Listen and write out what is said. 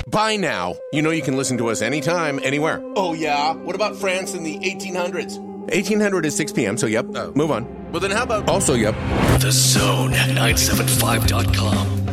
By now, you know you can listen to us anytime, anywhere. Oh, yeah? What about France in the 1800s? 1800 is 6 p.m., so yep. Move on. Well, then how about... Also, yep. The Zone at 975.com.